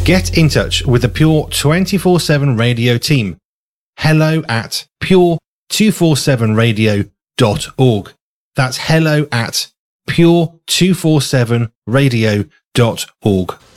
Get in touch with the Pure 24/7 Radio team. Hello at pure247radio.org. That's hello at pure247radio.org.